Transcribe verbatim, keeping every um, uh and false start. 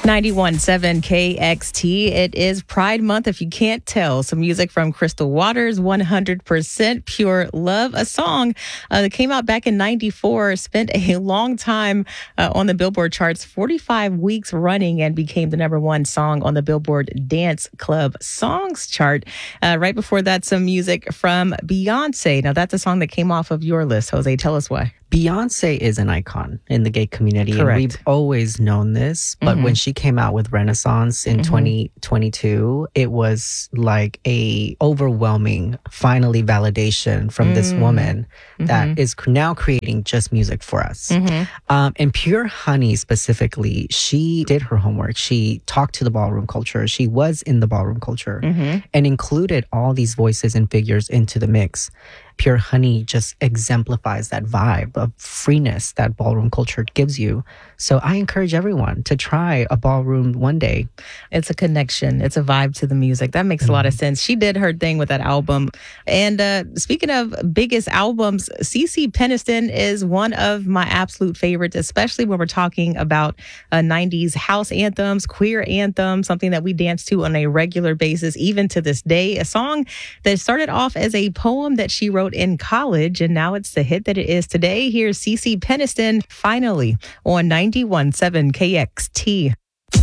ninety-one point seven K X T. It is Pride Month, if you can't tell. Some music from Crystal Waters, one hundred percent Pure Love, a song uh, that came out back in ninety-four, spent a long time uh, on the Billboard charts, forty-five weeks running, and became the number one song on the Billboard Dance Club Songs chart. Uh, right before that, some music from Beyonce. Now, that's a song that came off of your list, Jose. Tell us why. Beyonce is an icon in the gay community. Correct. And we've always known this. But mm-hmm. when she came out with Renaissance in mm-hmm. twenty twenty-two, it was like a overwhelming, finally, validation from mm-hmm. this woman that mm-hmm. is now creating just music for us. Mm-hmm. Um, and Pure Honey specifically, she did her homework. She talked to the ballroom culture. She was in the ballroom culture mm-hmm. and included all these voices and figures into the mix. Pure Honey just exemplifies that vibe of freeness that ballroom culture gives you. So I encourage everyone to try a ballroom one day. It's a connection. It's a vibe to the music. That makes mm-hmm. a lot of sense. She did her thing with that album. And uh, speaking of biggest albums, CeCe Peniston is one of my absolute favorites, especially when we're talking about uh, nineties house anthems, queer anthems, something that we dance to on a regular basis, even to this day. A song that started off as a poem that she wrote in college, and now it's the hit that it is today. Here's CeCe Peniston, finally, on ninety-one point seven K X T.